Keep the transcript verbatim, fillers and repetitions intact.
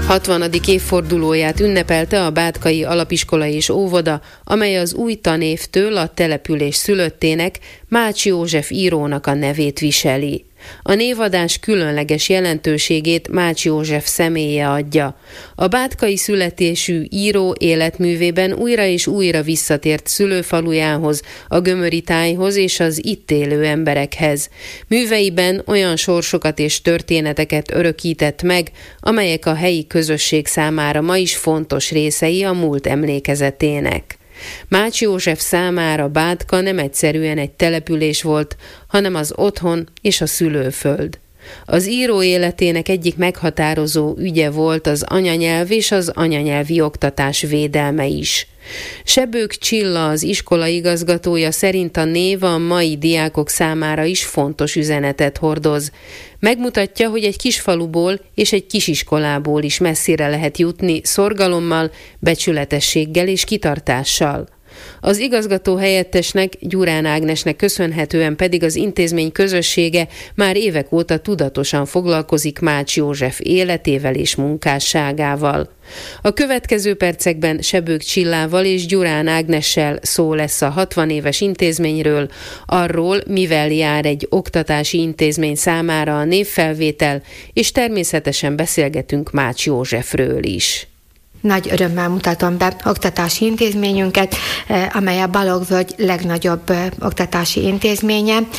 hatvanadik évfordulóját ünnepelte a Bátkai Alapiskola és Óvoda, amely az új tanévtől a település szülöttének, Mács József írónak a nevét viseli. A névadás különleges jelentőségét Mács József személye adja. A bátkai születésű író életművében újra és újra visszatért szülőfalujához, a gömöri tájhoz és az itt élő emberekhez. Műveiben olyan sorsokat és történeteket örökített meg, amelyek a helyi közösség számára ma is fontos részei a múlt emlékezetének. Mács József számára Bátka nem egyszerűen egy település volt, hanem az otthon és a szülőföld. Az író életének egyik meghatározó ügye volt az anyanyelv és az anyanyelvi oktatás védelme is. Sebők Csilla, az iskola igazgatója szerint a név a mai diákok számára is fontos üzenetet hordoz. Megmutatja, hogy egy kisfaluból és egy kisiskolából is messzire lehet jutni szorgalommal, becsületességgel és kitartással. Az igazgató helyettesnek, Gyurán Ágnesnek köszönhetően pedig az intézmény közössége már évek óta tudatosan foglalkozik Mács József életével és munkásságával. A következő percekben Sebők Csillával és Gyurán Ágnessel szó lesz a hatvan éves intézményről, arról, mivel jár egy oktatási intézmény számára a névfelvétel, és természetesen beszélgetünk Mács Józsefről is. Nagy örömmel mutatom be oktatási intézményünket, amely a Balogh völgy legnagyobb oktatási intézménye.